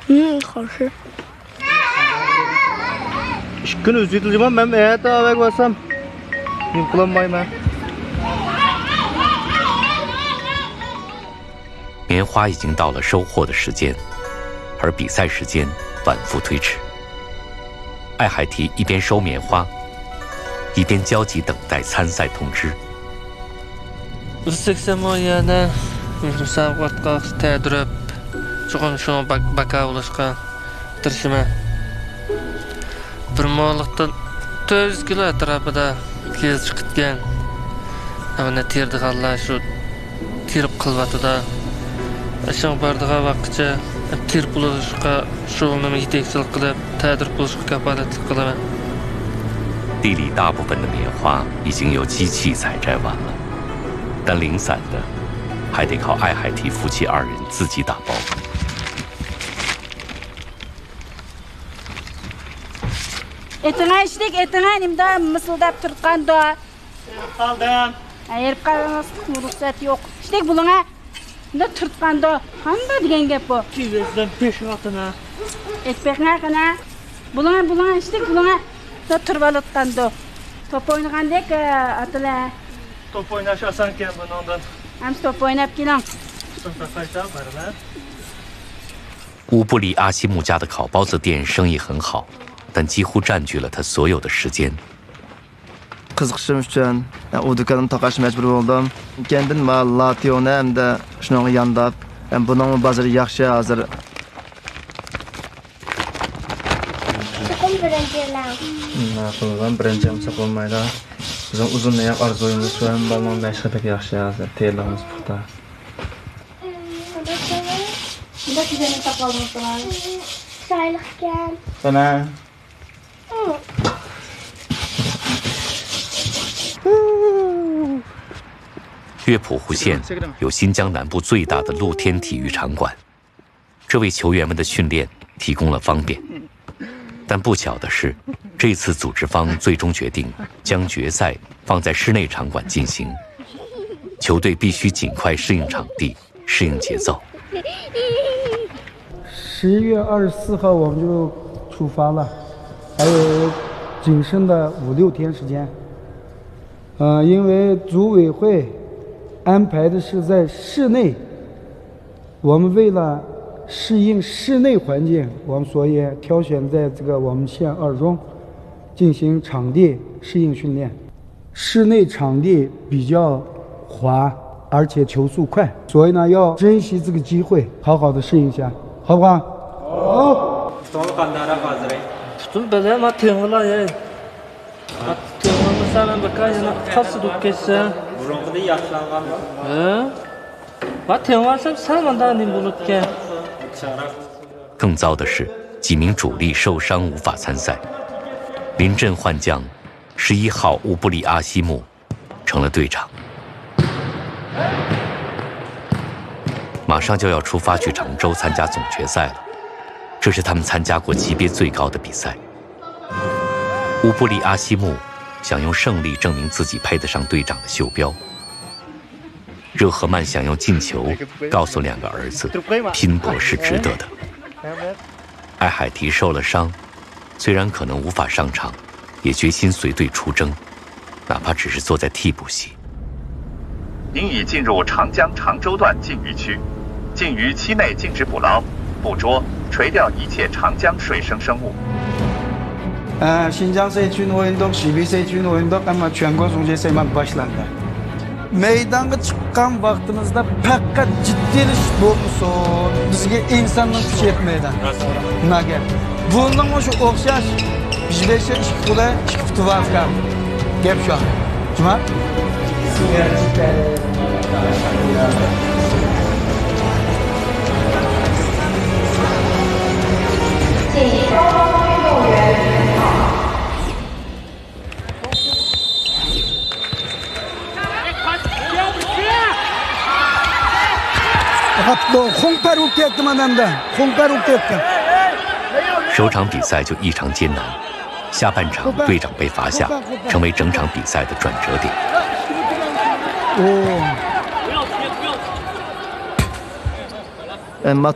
好吃。 ishkun o'zbektiljiman men erta avval bo'lsam men qilolmayman。 棉花已经到了收获的时间，而比赛时间反复推迟。艾海提一边收棉花，一边焦急等待参赛通知。 bir mo'lliqdan 400 kilo atrofida kez chiqitgan. Ana terdiganlar shu terib qilyotida. Ashing bardigan vaqtcha terib bo'lishga shug'ulni yetakchilik qilib, ta'dir bo'lishga kafolatlik qilaman. 地里大部分的棉花已经由机器采摘完了，但零散的还得靠艾海提夫妻2人自己打包。 Etine içtik, etine elimde mısıldap Türkkan'da. Kaldım. Ayırıp kalmamız ruhsat yok. İçtik buluna. Ne Türkkan'da. Hangi diyen gep bu? Kivizden 5 atına. Etpek ne kana? Buluna içtik buluna. Ne Türkbalıkkan'da. Top oynayan dek atıla. Top oynaş asanken bundan. Hem top oynayıp gelen. Sınıfta kaçta var lan? 乌布里阿西木家的烤包子店生意很好。 但几乎占据了他所有的时间。 Qiziqishim uchun u do'konimni taqash majbur bo'ldim. Keyin Lationi hamda shunga yondab, buning bozori yaxshi hozir. Chiqim birinchilar. Ma'qulman, birinchi bo'lsa bo'lmaydi. Bizning uzunroq orzuyimiz bilan balmon bashqadak yaxshi hozir. Tayyorligimiz puxta. Bunda sizlarni taqolmoqman. Sayliqkan. Bana 乐谱湖县有新疆南部最大的露天体育场馆，这为球员们的训练提供了方便。但不巧的是，这次组织方最终决定将决赛放在室内场馆进行，球队必须尽快适应场地、适应节奏。 11月24号我们就出发了，还有仅剩的5、6天时间。因为组委会 安排的是在室内，我们为了适应室内环境，我们所以挑选在这个我们县2中进行场地适应训练。室内场地比较滑，而且球速快，所以呢要珍惜这个机会，好好的适应一下，好不好？好。 更糟的是，几名主力受伤无法参赛。临阵换将，11号乌布里阿西木成了队长。马上就要出发去常州参加总决赛了，这是他们参加过级别最高的比赛。乌布里阿西木 想用胜利证明自己配得上队长的袖标。热赫曼想用进球告诉2个儿子，拼搏是值得的。艾海提受了伤，虽然可能无法上场，也决心随队出征，哪怕只是坐在替补席。 您已进入长江常州段禁渔区，禁渔期内禁止捕捞、捕捉、垂钓一切长江水生生物。 Şinjan oyundak, Şibi oyundak ama Çuangon Songje başlandı. Meydanga çıkan vaktimizde fakat ciddilik olmuşsun. Bizge insanın gücü yetmeydi. Nage. Bundan şu okşaş, biz beşe iki kula, iki kutu vazga. Gep şu an. Cuma? 首场比赛就异常艰难，下半场队长被罚下，成为整场比赛的转折点。 Emma